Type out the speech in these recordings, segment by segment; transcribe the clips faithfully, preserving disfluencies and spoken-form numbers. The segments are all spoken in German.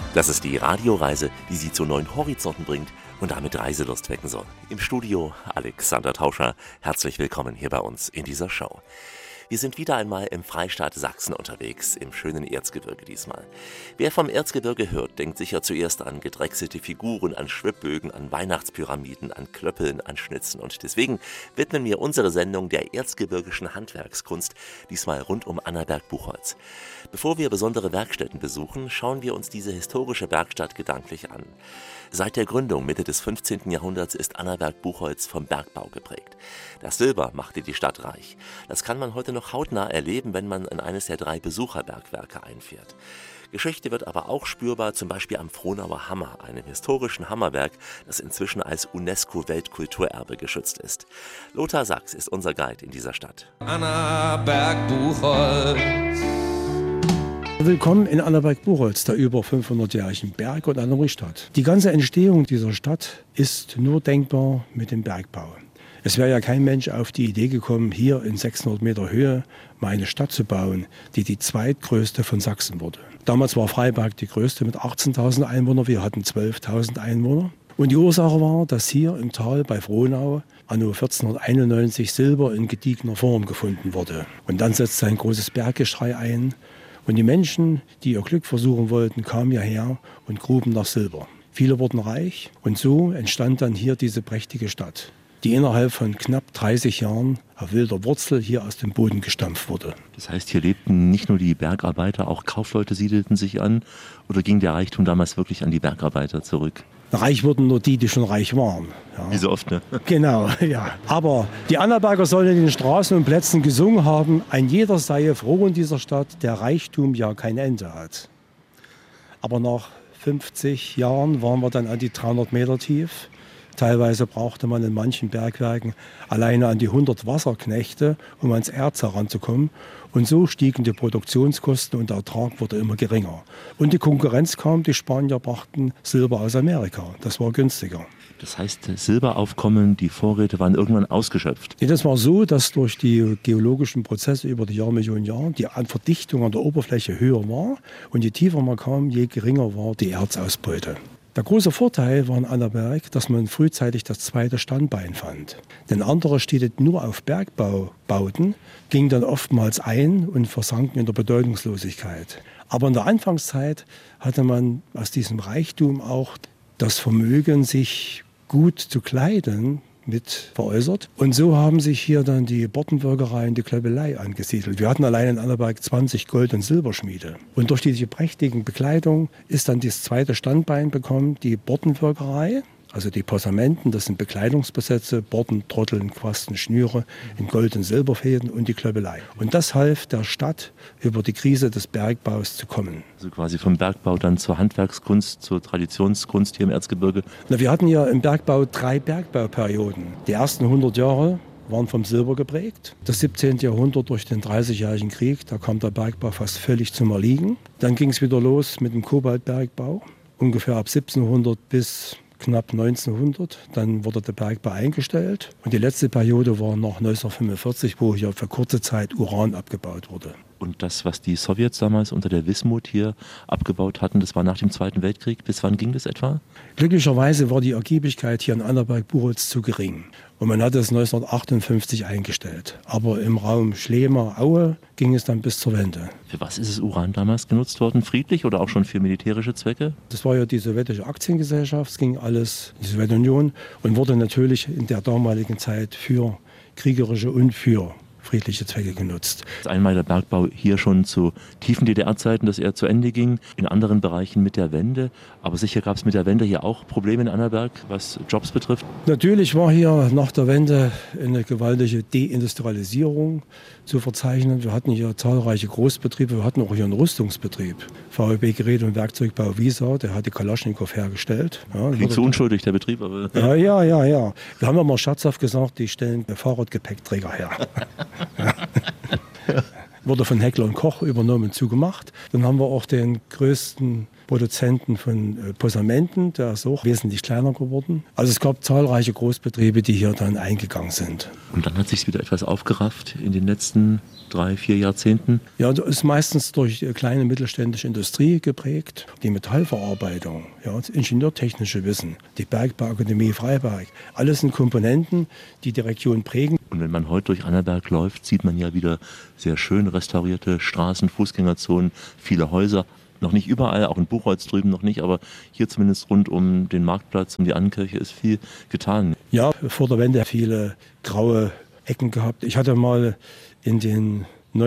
Das ist die Radioreise, die Sie zu neuen Horizonten bringt und damit Reiselust wecken soll. Im Studio Alexander Tauscher. Herzlich willkommen hier bei uns in dieser Show. Wir sind wieder einmal im Freistaat Sachsen unterwegs, im schönen Erzgebirge diesmal. Wer vom Erzgebirge hört, denkt sicher zuerst an gedrechselte Figuren, an Schwibbögen, an Weihnachtspyramiden, an Klöppeln, an Schnitzen. Und deswegen widmen wir unsere Sendung der erzgebirgischen Handwerkskunst, diesmal rund um Annaberg-Buchholz. Bevor wir besondere Werkstätten besuchen, schauen wir uns diese historische Werkstatt gedanklich an. Seit der Gründung Mitte des fünfzehnten Jahrhunderts ist Annaberg-Buchholz vom Bergbau geprägt. Das Silber machte die Stadt reich. Das kann man heute noch hautnah erleben, wenn man in eines der drei Besucherbergwerke einfährt. Geschichte wird aber auch spürbar, zum Beispiel am Frohnauer Hammer, einem historischen Hammerwerk, das inzwischen als UNESCO-Weltkulturerbe geschützt ist. Lothar Sachs ist unser Guide in dieser Stadt. Annaberg-Buchholz. Willkommen in Annaberg-Buchholz, der über fünfhundertjährigen Berg- und Erinnerungsstadt. Die ganze Entstehung dieser Stadt ist nur denkbar mit dem Bergbau. Es wäre ja kein Mensch auf die Idee gekommen, hier in sechshundert Meter Höhe mal eine Stadt zu bauen, die die zweitgrößte von Sachsen wurde. Damals war Freiberg die größte mit achtzehntausend Einwohnern, wir hatten zwölftausend Einwohner. Und die Ursache war, dass hier im Tal bei Frohnau anno vierzehnhunderteinundneunzig Silber in gediegener Form gefunden wurde. Und dann setzte ein großes Berggeschrei ein. Und die Menschen, die ihr Glück versuchen wollten, kamen hierher und gruben nach Silber. Viele wurden reich und so entstand dann hier diese prächtige Stadt, die innerhalb von knapp dreißig Jahren auf wilder Wurzel hier aus dem Boden gestampft wurde. Das heißt, hier lebten nicht nur die Bergarbeiter, auch Kaufleute siedelten sich an, oder ging der Reichtum damals wirklich an die Bergarbeiter zurück? Reich wurden nur die, die schon reich waren. Ja. Wie so oft, ne? Genau, ja. Aber die Annaberger sollen in den Straßen und Plätzen gesungen haben, ein jeder sei froh in dieser Stadt, der Reichtum ja kein Ende hat. Aber nach fünfzig Jahren waren wir dann an die dreihundert Meter tief. Teilweise brauchte man in manchen Bergwerken alleine an die hundert Wasserknechte, um ans Erz heranzukommen. Und so stiegen die Produktionskosten und der Ertrag wurde immer geringer. Und die Konkurrenz kam, die Spanier brachten Silber aus Amerika. Das war günstiger. Das heißt, Silberaufkommen, die Vorräte waren irgendwann ausgeschöpft? Nee, das war so, dass durch die geologischen Prozesse über die Jahrmillionen Jahre die Verdichtung an der Oberfläche höher war. Und je tiefer man kam, je geringer war die Erzausbeute. Der große Vorteil war in Annaberg, dass man frühzeitig das zweite Standbein fand. Denn andere Städte nur auf Bergbau bauten, gingen dann oftmals ein und versanken in der Bedeutungslosigkeit. Aber in der Anfangszeit hatte man aus diesem Reichtum auch das Vermögen, sich gut zu kleiden, mit veräußert. Und so haben sich hier dann die Bortenwirkerei und die Klöppelei angesiedelt. Wir hatten allein in Annaberg zwanzig Gold- und Silberschmiede. Und durch diese prächtigen Bekleidung ist dann das zweite Standbein bekommen, die Bortenwirkerei. Also die Posamenten, das sind Bekleidungsbesätze, Borden, Trotteln, Quasten, Schnüre in Gold- und Silberfäden und die Klöppelei. Und das half der Stadt, über die Krise des Bergbaus zu kommen. Also quasi vom Bergbau dann zur Handwerkskunst, zur Traditionskunst hier im Erzgebirge? Na, wir hatten ja im Bergbau drei Bergbauperioden. Die ersten hundert Jahre waren vom Silber geprägt. Das siebzehnte Jahrhundert durch den dreißigjährigen Krieg, da kam der Bergbau fast völlig zum Erliegen. Dann ging es wieder los mit dem Kobaltbergbau, ungefähr ab siebzehnhundert bis knapp neunzehnhundert, dann wurde der Bergbau eingestellt und die letzte Periode war nach neunzehnhundertfünfundvierzig, wo hier für kurze Zeit Uran abgebaut wurde. Und das, was die Sowjets damals unter der Wismut hier abgebaut hatten, das war nach dem Zweiten Weltkrieg. Bis wann ging das etwa? Glücklicherweise war die Ergiebigkeit hier in Annaberg-Buchholz zu gering. Und man hat es neunzehnhundertachtundfünfzig eingestellt. Aber im Raum Schlema-Aue ging es dann bis zur Wende. Für was ist das Uran damals genutzt worden? Friedlich oder auch schon für militärische Zwecke? Das war ja die sowjetische Aktiengesellschaft. Es ging alles in die Sowjetunion und wurde natürlich in der damaligen Zeit für kriegerische und für friedliche Zwecke genutzt. Einmal der Bergbau hier schon zu tiefen D D R-Zeiten, dass er zu Ende ging, in anderen Bereichen mit der Wende. Aber sicher gab es mit der Wende hier auch Probleme in Annaberg, was Jobs betrifft. Natürlich war hier nach der Wende eine gewaltige Deindustrialisierung zu verzeichnen. Wir hatten hier zahlreiche Großbetriebe, wir hatten auch hier einen Rüstungsbetrieb. V E B Gerät- und Werkzeugbau Wiesau, der hat die Kalaschnikow hergestellt. Ja, Klingt so unschuldig, der Betrieb. Aber ja, ja, ja, ja. Wir haben ja mal scherzhaft gesagt, die stellen Fahrradgepäckträger her. Ja. Wurde von Heckler und Koch übernommen und zugemacht. Dann haben wir auch den größten Produzenten von äh, Posamenten, der ist auch wesentlich kleiner geworden. Also es gab zahlreiche Großbetriebe, die hier dann eingegangen sind. Und dann hat sich wieder etwas aufgerafft in den letzten drei, vier Jahrzehnten? Ja, das ist meistens durch kleine mittelständische Industrie geprägt. Die Metallverarbeitung, ja, das ingenieurtechnische Wissen, die Bergbauakademie Freiberg, alles sind Komponenten, die die Region prägen. Und wenn man heute durch Annaberg läuft, sieht man ja wieder sehr schön restaurierte Straßen, Fußgängerzonen, viele Häuser. Noch nicht überall, auch in Buchholz drüben noch nicht, aber hier zumindest rund um den Marktplatz, um die Annenkirche ist viel getan. Ja, vor der Wende viele graue Ecken gehabt. Ich hatte mal in den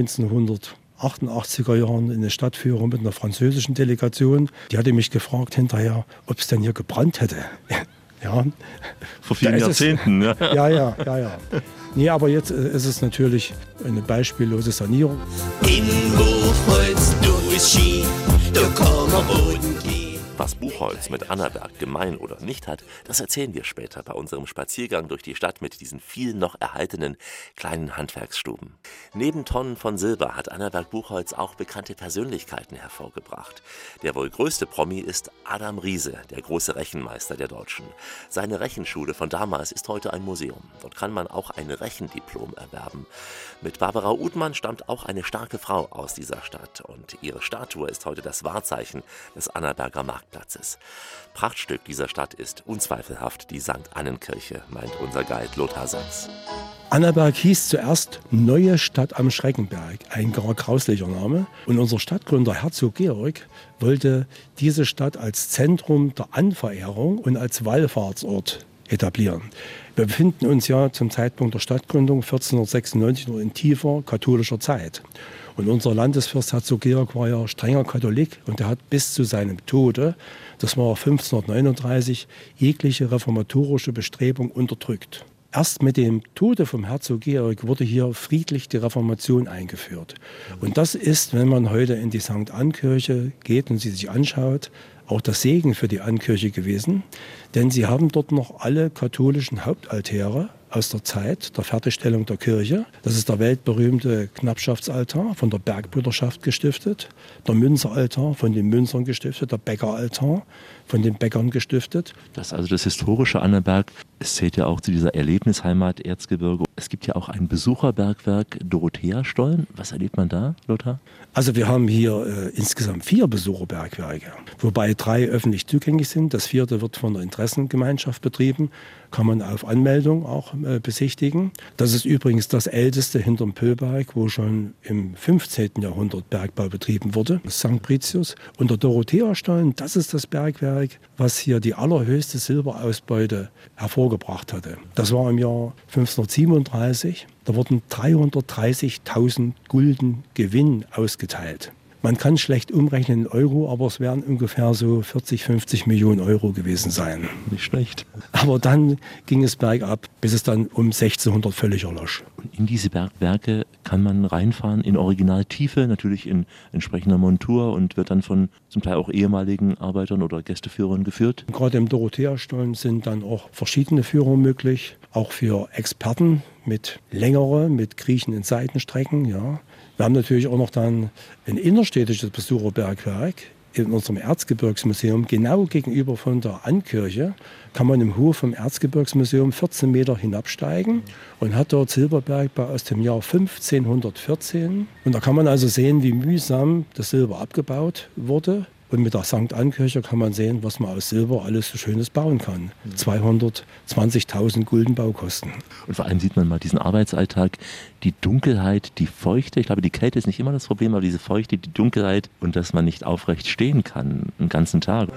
neunzehnhundertachtundachtziger Jahren eine Stadtführung mit einer französischen Delegation. Die hatte mich gefragt hinterher, ob es denn hier gebrannt hätte. Ja. Vor vielen Jahrzehnten. Es, ja, ja, ja, ja. Nee, aber jetzt ist es natürlich eine beispiellose Sanierung. In Buchholz, du ist Ski, du komm am Boden gehen. Was Buchholz mit Annaberg gemein oder nicht hat, das erzählen wir später bei unserem Spaziergang durch die Stadt mit diesen vielen noch erhaltenen kleinen Handwerksstuben. Neben Tonnen von Silber hat Annaberg-Buchholz auch bekannte Persönlichkeiten hervorgebracht. Der wohl größte Promi ist Adam Riese, der große Rechenmeister der Deutschen. Seine Rechenschule von damals ist heute ein Museum. Dort kann man auch ein Rechendiplom erwerben. Mit Barbara Uthmann stammt auch eine starke Frau aus dieser Stadt und ihre Statue ist heute das Wahrzeichen des Annaberger Marktplatzes. Prachtstück dieser Stadt ist unzweifelhaft die Sankt Annenkirche, meint unser Guide Lothar Sachs. Annaberg hieß zuerst Neue Stadt am Schreckenberg, ein gar grauslicher Name. Und unser Stadtgründer Herzog Georg wollte diese Stadt als Zentrum der Anverehrung und als Wallfahrtsort etablieren. Wir befinden uns ja zum Zeitpunkt der Stadtgründung vierzehnhundertsechsundneunzig noch in tiefer katholischer Zeit. Und unser Landesfürst Herzog Georg war ja strenger Katholik und er hat bis zu seinem Tode, das war fünfzehnhundertneununddreißig, jegliche reformatorische Bestrebung unterdrückt. Erst mit dem Tode vom Herzog Georg wurde hier friedlich die Reformation eingeführt. Und das ist, wenn man heute in die Sankt Annenkirche geht und sie sich anschaut, auch das Segen für die Annenkirche gewesen. Denn sie haben dort noch alle katholischen Hauptaltäre aus der Zeit der Fertigstellung der Kirche. Das ist der weltberühmte Knappschaftsaltar von der Bergbrüderschaft gestiftet, der Münzeraltar von den Münzern gestiftet, der Bäckeraltar von den Bäckern gestiftet. Das ist also das historische Annaberg. Es zählt ja auch zu dieser Erlebnisheimat Erzgebirge. Es gibt ja auch ein Besucherbergwerk Dorotheastollen. Was erlebt man da, Lothar? Also wir haben hier äh, insgesamt vier Besucherbergwerke, wobei drei öffentlich zugänglich sind. Das vierte wird von der Interessengemeinschaft betrieben, kann man auf Anmeldung auch äh, besichtigen. Das ist übrigens das älteste hinterm Pöhlberg, wo schon im fünfzehnten Jahrhundert Bergbau betrieben wurde, Sankt Britius. Und der Dorotheastollen, das ist das Bergwerk, was hier die allerhöchste Silberausbeute hervorgebracht hatte. Das war im Jahr fünfzehnhundertsiebenunddreißig. Da wurden dreihundertdreißigtausend Gulden Gewinn ausgeteilt. Man kann schlecht umrechnen in Euro, aber es werden ungefähr so vierzig, fünfzig Millionen Euro gewesen sein. Nicht schlecht. Aber dann ging es bergab, bis es dann um sechzehnhundert völlig erlosch. Und in diese Bergwerke kann man reinfahren in Originaltiefe, natürlich in entsprechender Montur und wird dann von zum Teil auch ehemaligen Arbeitern oder Gästeführern geführt. Gerade im Dorotheastollen sind dann auch verschiedene Führungen möglich, auch für Experten mit längeren, mit kriechenden Seitenstrecken, ja. Wir haben natürlich auch noch dann ein innerstädtisches Besucherbergwerk in unserem Erzgebirgsmuseum. Genau gegenüber von der Annenkirche kann man im Hof vom Erzgebirgsmuseum vierzehn Meter hinabsteigen und hat dort Silberbergbau aus dem Jahr fünfzehnhundertvierzehn. Und da kann man also sehen, wie mühsam das Silber abgebaut wurde. Und mit der Sankt Annenkirche kann man sehen, was man aus Silber alles so Schönes bauen kann. zweihundertzwanzigtausend Gulden Baukosten. Und vor allem sieht man mal diesen Arbeitsalltag, die Dunkelheit, die Feuchte. Ich glaube, die Kälte ist nicht immer das Problem, aber diese Feuchte, die Dunkelheit und dass man nicht aufrecht stehen kann einen ganzen Tag.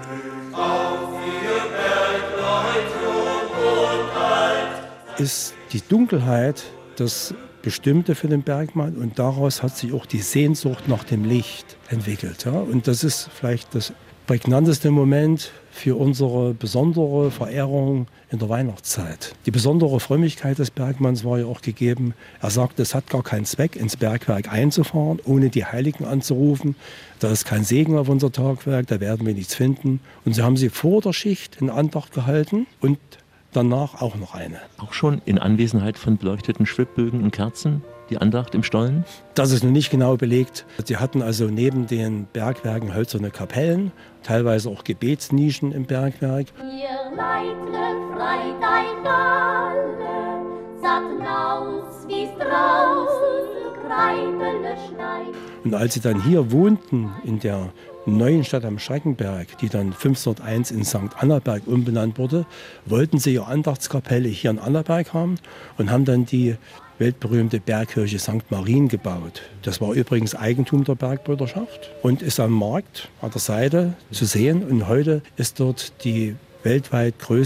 Ist die Dunkelheit das Bestimmte für den Bergmann und daraus hat sich auch die Sehnsucht nach dem Licht entwickelt. Ja? Und das ist vielleicht das prägnanteste Moment für unsere besondere Verehrung in der Weihnachtszeit. Die besondere Frömmigkeit des Bergmanns war ja auch gegeben. Er sagte, es hat gar keinen Zweck, ins Bergwerk einzufahren, ohne die Heiligen anzurufen. Da ist kein Segen auf unser Tagwerk, da werden wir nichts finden. Und so haben sie vor der Schicht in Andacht gehalten und danach auch noch eine. Auch schon in Anwesenheit von beleuchteten Schwibbögen und Kerzen, die Andacht im Stollen? Das ist noch nicht genau belegt. Sie hatten also neben den Bergwerken hölzerne Kapellen, teilweise auch Gebetsnischen im Bergwerk. Ihr Leitle freit ein alle, satt naus, wie's draußen Kreibele schneit. Und als sie dann hier wohnten, in der neuen Stadt am Schreckenberg, die dann fünfzehnhunderteins in Sankt Annaberg umbenannt wurde, wollten sie ihre Andachtskapelle hier in Annaberg haben und haben dann die weltberühmte Bergkirche Sankt Marien gebaut. Das war übrigens Eigentum der Bergbrüderschaft und ist am Markt an der Seite zu sehen. Und heute ist dort die weltweit größte